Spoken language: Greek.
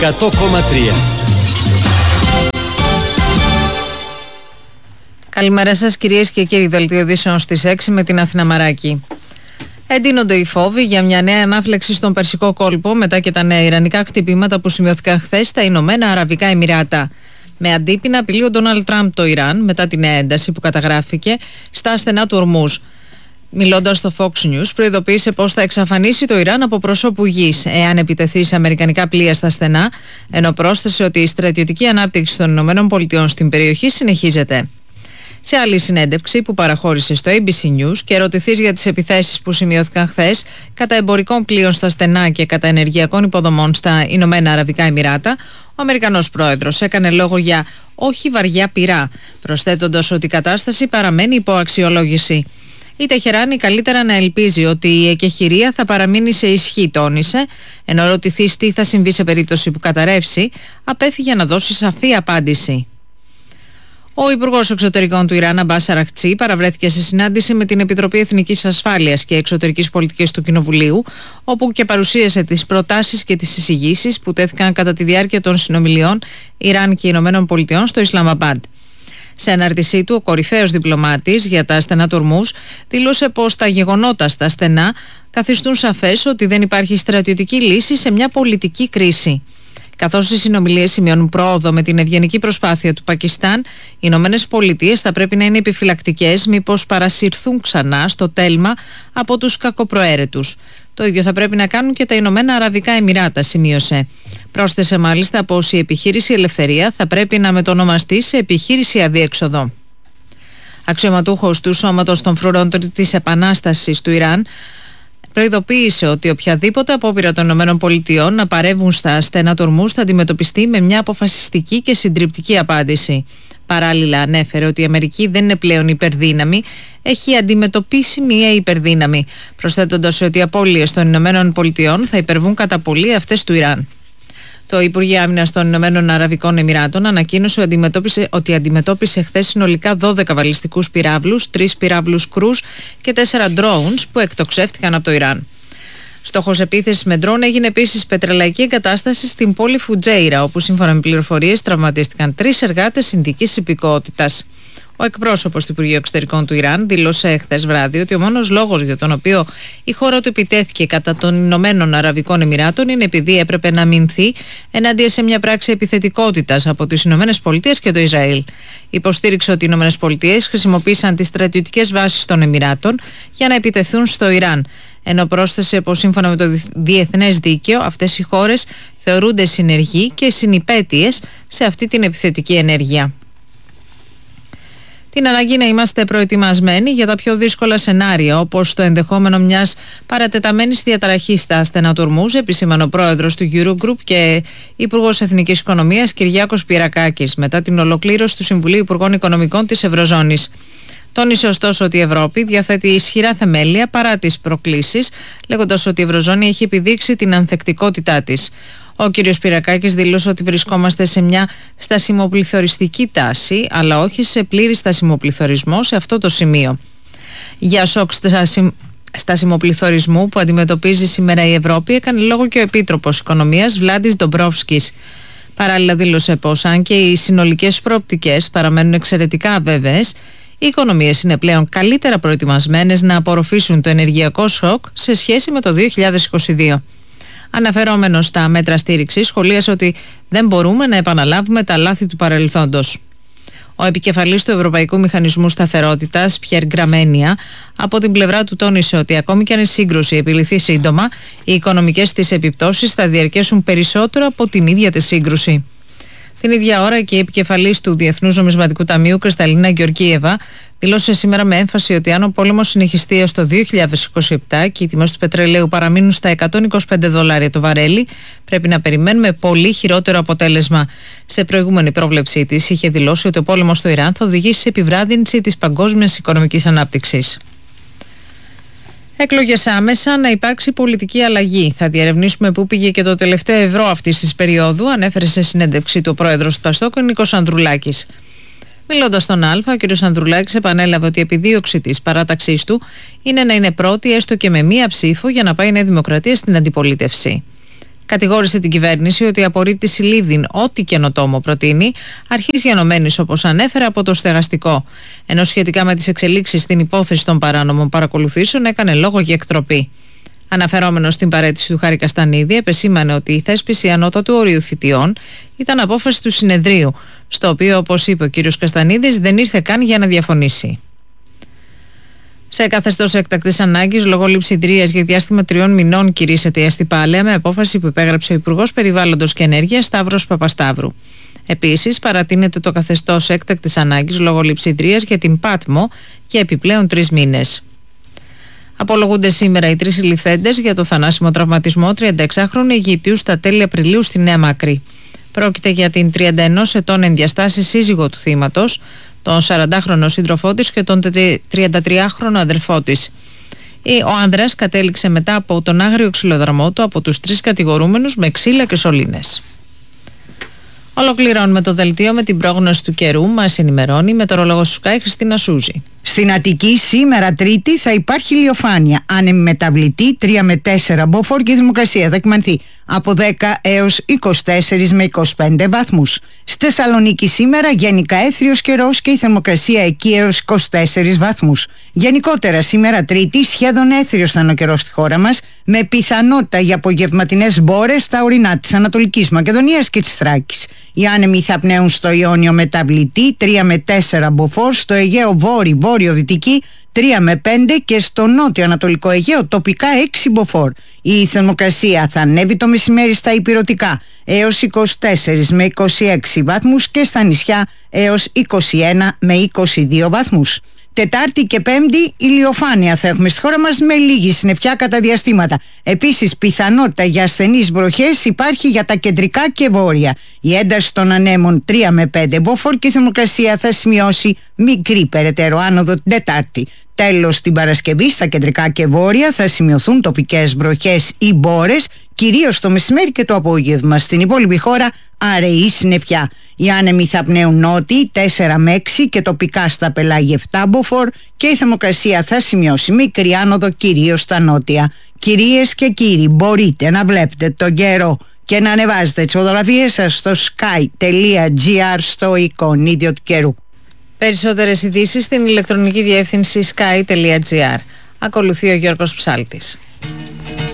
100,3. Καλημέρα σας κυρίες και κύριοι, δελτίο ειδήσεων στις 6 με την Αθήνα Μαράκη. Εντείνονται οι φόβοι για μια νέα ανάφλεξη στον Περσικό κόλπο μετά και τα νέα ιρανικά χτυπήματα που σημειώθηκαν χθες στα Ηνωμένα Αραβικά Εμιράτα. Με αντίπεινα απειλεί ο Ντόναλντ Τραμπ το Ιράν μετά την ένταση που καταγράφηκε στα στενά του Ορμούζ. Μιλώντας στο Fox News, προειδοποίησε πως θα εξαφανίσει το Ιράν από προσώπου γης εάν επιτεθεί σε αμερικανικά πλοία στα στενά, ενώ πρόσθεσε ότι η στρατιωτική ανάπτυξη των ΗΠΑ στην περιοχή συνεχίζεται. Σε άλλη συνέντευξη που παραχώρησε στο ABC News και ερωτηθείς για τις επιθέσεις που σημειώθηκαν χθες κατά εμπορικών πλοίων στα στενά και κατά ενεργειακών υποδομών στα Ηνωμένα Αραβικά Εμιράτα, ο Αμερικανός πρόεδρος έκανε λόγο για «όχι βαριά πυρά», προσθέτοντας ότι η κατάσταση παραμένει υπό αξιολόγηση. Η Τεχεράνη καλύτερα να ελπίζει ότι η εκεχηρία θα παραμείνει σε ισχύ, τόνισε, ενώ ερωτηθείς τι θα συμβεί σε περίπτωση που καταρρεύσει, απέφυγε να δώσει σαφή απάντηση. Ο Υπουργός Εξωτερικών του Ιράν, Αμπάς Αραχτσί, παραβρέθηκε σε συνάντηση με την Επιτροπή Εθνικής Ασφάλειας και Εξωτερικής Πολιτικής του Κοινοβουλίου, όπου και παρουσίασε τις προτάσεις και τις εισηγήσεις που τέθηκαν κατά τη διάρκεια των συνομιλιών Ιράν και Ηνωμένων Πολιτειών στο Ισλαμαμπάντ. Σε ανάρτησή του, ο κορυφαίος διπλωμάτης για τα στενά του Ορμούζ δήλωσε πως τα γεγονότα στα στενά καθιστούν σαφές ότι δεν υπάρχει στρατιωτική λύση σε μια πολιτική κρίση. Καθώς οι συνομιλίες σημειώνουν πρόοδο με την ευγενική προσπάθεια του Πακιστάν, οι Ηνωμένες Πολιτείες θα πρέπει να είναι επιφυλακτικές μήπως παρασυρθούν ξανά στο τέλμα από τους κακοπροαίρετους. Το ίδιο θα πρέπει να κάνουν και τα Ηνωμένα Αραβικά Εμιράτα, σημείωσε. Πρόσθεσε μάλιστα πως η επιχείρηση Ελευθερία θα πρέπει να μετονομαστεί σε επιχείρηση Αδίέξοδο. Αξιωματούχος του Σώματος των Φρουρών της Επανάστασης του Ιράν προειδοποίησε ότι οποιαδήποτε απόπειρα των ΗΠΑ να παρεύουν στα στενά του Ορμούζ θα αντιμετωπιστεί με μια αποφασιστική και συντριπτική απάντηση. Παράλληλα, ανέφερε ότι η Αμερική δεν είναι πλέον υπερδύναμη, έχει αντιμετωπίσει μια υπερδύναμη, προσθέτοντας ότι οι απώλειες των ΗΠΑ θα υπερβούν κατά πολύ αυτές του Ιράν. Το Υπουργείο Άμυνας των Ηνωμένων Αραβικών Εμιράτων ανακοίνωσε ότι αντιμετώπισε χθες συνολικά 12 βαλιστικούς πυράβλους, 3 πυράβλους κρούς και 4 drones που εκτοξεύτηκαν από το Ιράν. Στόχος επίθεσης με ντρόουν έγινε επίσης πετρελαϊκή εγκατάσταση στην πόλη Φουτζέιρα, όπου σύμφωνα με πληροφορίες τραυματίστηκαν 3 εργάτες ινδικής υπηκότητας. Ο εκπρόσωπος του Υπουργείου Εξωτερικών του Ιράν δήλωσε χθες βράδυ ότι ο μόνος λόγος για τον οποίο η χώρα του επιτέθηκε κατά των Ηνωμένων Αραβικών Εμιράτων είναι επειδή έπρεπε να αμυνθεί ενάντια σε μια πράξη επιθετικότητας από τις Ηνωμένες Πολιτείες και το Ισραήλ. Υποστήριξε ότι οι Ηνωμένες Πολιτείες χρησιμοποίησαν τις στρατιωτικές βάσεις των Εμιράτων για να επιτεθούν στο Ιράν, ενώ πρόσθεσε πως σύμφωνα με το διεθνές δίκαιο αυτές οι χώρες θεωρούνται συνεργοί και συνυπέτειες σε αυτή την επιθετική ενέργεια. Την ανάγκη να είμαστε προετοιμασμένοι για τα πιο δύσκολα σενάρια, όπως το ενδεχόμενο μιας παρατεταμένης διαταραχής στα στενά του Ορμούζ, επισήμανε ο πρόεδρος του Eurogroup και Υπουργός Εθνικής Οικονομίας Κυριάκος Πυρακάκης μετά την ολοκλήρωση του Συμβουλίου Υπουργών Οικονομικών της Ευρωζώνης. Τόνισε ωστόσο ότι η Ευρώπη διαθέτει ισχυρά θεμέλια παρά τις προκλήσεις, λέγοντας ότι η Ευρωζώνη έχει επιδείξει την ανθεκτικότητά της. Ο κ. Πυρακάκης δήλωσε ότι βρισκόμαστε σε μια στασιμοπληθωριστική τάση, αλλά όχι σε πλήρη στασιμοπληθωρισμό σε αυτό το σημείο. Για σοκ στασιμοπληθωρισμού που αντιμετωπίζει σήμερα η Ευρώπη έκανε λόγο και ο Επίτροπος Οικονομίας Βλάντις Ντομπρόφσκης. Παράλληλα δήλωσε πως αν και οι συνολικές προοπτικές παραμένουν εξαιρετικά αβέβαιες, οι οικονομίες είναι πλέον καλύτερα προετοιμασμένες να απορροφήσουν το ενεργειακό σοκ σε σχέση με το 2022. Αναφερόμενος στα μέτρα στήριξης, σχολίασε ότι δεν μπορούμε να επαναλάβουμε τα λάθη του παρελθόντος. Ο επικεφαλής του Ευρωπαϊκού Μηχανισμού Σταθερότητας, Πιέρ Γκραμένια, από την πλευρά του τόνισε ότι ακόμη και αν η σύγκρουση επιληθεί σύντομα, οι οικονομικές της επιπτώσεις θα διαρκέσουν περισσότερο από την ίδια τη σύγκρουση. Την ίδια ώρα και η επικεφαλής του Διεθνούς Νομισματικού Ταμείου, Κρυσταλίνα Γεωργίεβα, δήλωσε σήμερα με έμφαση ότι αν ο πόλεμος συνεχιστεί έως το 2027 και οι τιμές του πετρελαίου παραμείνουν στα $125 το βαρέλι, πρέπει να περιμένουμε πολύ χειρότερο αποτέλεσμα. Σε προηγούμενη πρόβλεψή της είχε δηλώσει ότι ο πόλεμος στο Ιράν θα οδηγήσει σε επιβράδυνση της παγκόσμιας οικονομικής ανάπτυξης. Εκλογές άμεσα, να υπάρξει πολιτική αλλαγή. Θα διερευνήσουμε πού πήγε και το τελευταίο ευρώ αυτής της περίοδου, ανέφερε σε συνέντευξή του ο πρόεδρος του Παστόκ, ο Νίκος Ανδρουλάκης. Μιλώντας στον Α, ο κ. Ανδρουλάκης επανέλαβε ότι η επιδίωξη της παράταξής του είναι να είναι πρώτη έστω και με μία ψήφο για να πάει η Νέα Δημοκρατία στην αντιπολίτευση. Κατηγόρησε την κυβέρνηση ότι απορρίπτει συλλήβδιν ό,τι καινοτόμο προτείνει, αρχής γενομένης όπως ανέφερε από το στεγαστικό. Ενώ σχετικά με τις εξελίξεις στην υπόθεση των παράνομων παρακολουθήσεων έκανε λόγο για εκτροπή. Αναφερόμενος στην παραίτηση του Χάρη Καστανίδη, επεσήμανε ότι η θέσπιση ανώτατου ορίου θητιών ήταν απόφαση του συνεδρίου, στο οποίο, όπως είπε ο κ. Καστανίδης, δεν ήρθε καν για να διαφωνήσει. Σε καθεστώς έκτακτης ανάγκης, λόγω λειψιδρίας για διάστημα 3 μηνών, κηρύσσεται η αστυπάλαια με απόφαση που υπέγραψε ο Υπουργός Περιβάλλοντος και Ενέργειας Σταύρος Παπασταύρου. Επίσης, παρατείνεται το καθεστώς έκτακτης ανάγκης λόγω λειψιδρίας για την Πάτμο για επιπλέον 3 μήνες. Απολογούνται σήμερα οι 3 συλληφθέντες για το θανάσιμο τραυματισμό 36χρονου Αιγυπτίου στα τέλη Απριλίου στη Νέα Μάκρη. Πρόκειται για την 31 ετών ενδιαστάση σύζυγο του θύματος, τον 40χρονο σύντροφό της και τον 33χρονο αδερφό της. Ο άνδρας κατέληξε μετά από τον άγριο ξυλοδαρμό του από τους 3 κατηγορούμενους με ξύλα και σωλήνες. Ολοκληρώνουμε το δελτίο με την πρόγνωση του καιρού. Μας ενημερώνει η μετεωρολόγος του Sky Χριστίνα Σούζη. Στην Αττική σήμερα Τρίτη θα υπάρχει ηλιοφάνεια, άνεμη μεταβλητή 3 με 4 μποφόρ και η θερμοκρασία θα κυμανθεί από 10 έως 24 με 25 βαθμούς. Στη Θεσσαλονίκη σήμερα γενικά έθριος καιρός και η θερμοκρασία εκεί έως 24 βαθμούς. Γενικότερα σήμερα Τρίτη σχεδόν έθριος θα είναι ο καιρός στη χώρα μας, με πιθανότητα για απογευματινές μπόρες στα ορεινά της Ανατολικής Μακεδονίας και της Θράκης. Οι άνεμοι θα πνέουν στο Ιόνιο μεταβλητή 3 με 4 μποφόρ, στο Αιγαίο βόρειο-δυτική 3 με 5 και στο νότιο-ανατολικό Αιγαίο τοπικά 6 μποφόρ. Η θερμοκρασία θα ανέβει το μεσημέρι στα ηπειρωτικά έως 24 με 26 βαθμούς και στα νησιά έως 21 με 22 βαθμούς. Τετάρτη και Πέμπτη ηλιοφάνεια θα έχουμε στη χώρα μας με λίγη συννεφιά κατά διαστήματα. Επίσης πιθανότητα για ασθενείς βροχές υπάρχει για τα κεντρικά και βόρεια. Η ένταση των ανέμων 3 με 5 μποφόρ και η θερμοκρασία θα σημειώσει μικρή περαιτέρω άνοδο την Τετάρτη. Τέλος, την Παρασκευή στα κεντρικά και βόρεια θα σημειωθούν τοπικές βροχές ή μπόρες, κυρίως το μεσημέρι και το απόγευμα. Στην υπόλοιπη χώρα αραιή συννεφιά. Οι άνεμοι θα πνέουν νότιοι 4 με 6 και τοπικά στα πελάγια 7 μποφόρ και η θερμοκρασία θα σημειώσει μικρή άνοδο κυρίως στα νότια. Κυρίες και κύριοι, μπορείτε να βλέπετε τον καιρό και να ανεβάζετε τις φωτογραφίες σας στο sky.gr στο εικονίδιο του καιρού. Περισσότερες ειδήσεις στην ηλεκτρονική διεύθυνση sky.gr. Ακολουθεί ο Γιώργος Ψάλτης.